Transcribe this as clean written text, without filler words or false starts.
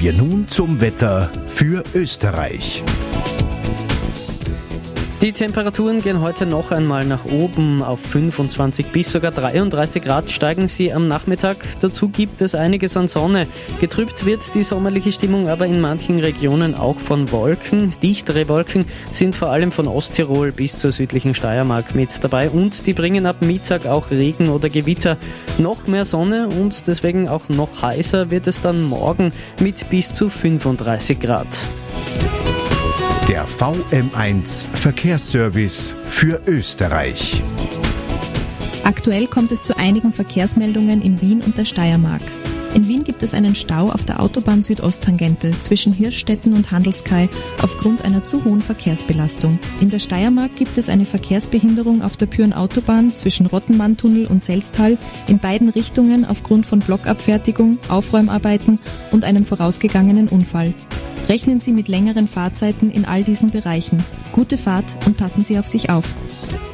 wir nun zum Wetter für Österreich. Die Temperaturen gehen heute noch einmal nach oben. Auf 25 bis sogar 33 Grad steigen sie am Nachmittag. Dazu gibt es einiges an Sonne. Getrübt wird die sommerliche Stimmung aber in manchen Regionen auch von Wolken. Dichtere Wolken sind vor allem von Osttirol bis zur südlichen Steiermark mit dabei und die bringen ab Mittag auch Regen oder Gewitter. Noch mehr Sonne und deswegen auch noch heißer wird es dann morgen mit bis zu 35 Grad. Der VM1 Verkehrsservice für Österreich. Aktuell kommt es zu einigen Verkehrsmeldungen in Wien und der Steiermark. In Wien gibt es einen Stau auf der Autobahn Südosttangente zwischen Hirschstetten und Handelskai aufgrund einer zu hohen Verkehrsbelastung. In der Steiermark gibt es eine Verkehrsbehinderung auf der Pyhrn-Autobahn zwischen Rottenmanntunnel und Selztal in beiden Richtungen aufgrund von Blockabfertigung, Aufräumarbeiten und einem vorausgegangenen Unfall. Rechnen Sie mit längeren Fahrzeiten in all diesen Bereichen. Gute Fahrt und passen Sie auf sich auf.